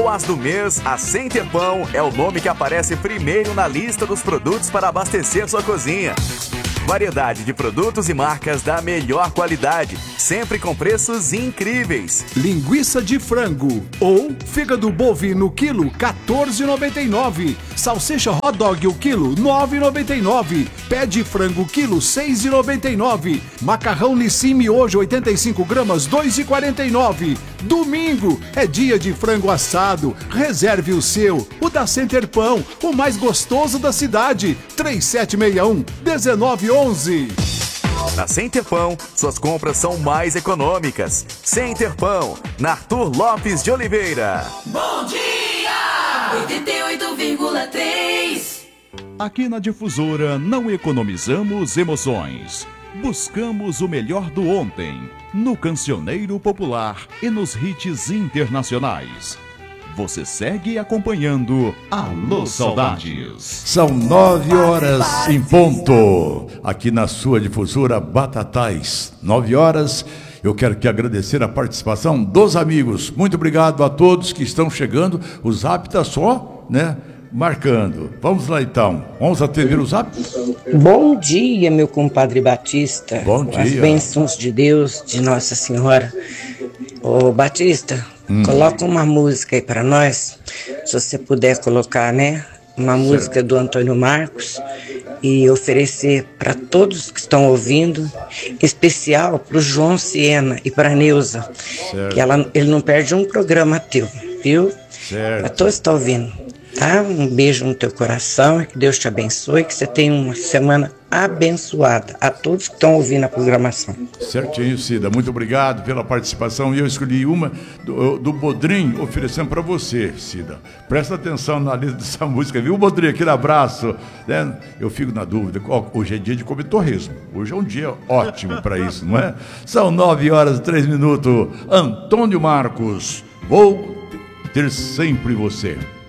As do mês, a Center Pão é o nome que aparece primeiro na lista dos produtos para abastecer sua cozinha. Variedade de produtos e marcas da melhor qualidade, sempre com preços incríveis. Linguiça de frango ou fígado bovino quilo R$ 14,99. Salsicha hot dog o quilo R$ 9,99. Pé de frango quilo R$ 6,99. Macarrão Nissin miojo 85 gramas R$ 2,49. Domingo é dia de frango assado. Reserve o seu, o da Center Pão, o mais gostoso da cidade. 3761-1911. Na Center Pão, suas compras são mais econômicas. Center Pão, na Arthur Lopes de Oliveira. Bom dia! 88,3. Aqui na Difusora não economizamos emoções. Buscamos o melhor do ontem, no cancioneiro popular e nos hits internacionais. Você segue acompanhando Alô Saudades. São 9 horas em ponto, aqui na sua Difusora Batatais. 9 horas, eu quero aqui agradecer a participação dos amigos. Muito obrigado a todos que estão chegando. O Zap está só, marcando. Vamos lá então, vamos atender o Zap? Bom dia, meu compadre Batista. Bom dia. As bênçãos de Deus, de Nossa Senhora. Ô Batista, coloca uma música aí para nós, se você puder colocar, uma música do Antônio Marcos e oferecer para todos que estão ouvindo, em especial para o João Siena e para a Neuza, que ele não perde um programa teu, viu? Certo. Para todos que estão ouvindo, tá? Um beijo no teu coração, que Deus te abençoe, que você tenha uma semana abençoada a todos que estão ouvindo a programação. Certinho, Cida, muito obrigado pela participação. E eu escolhi uma do Bodrim oferecendo para você, Cida. Presta atenção na letra dessa música, viu, Bodrim? Aquele abraço, Eu fico na dúvida, hoje é dia de comer torresmo. Hoje é um dia ótimo para isso, não é? São 9 horas e 3 minutos. Antônio Marcos, vou ter sempre você.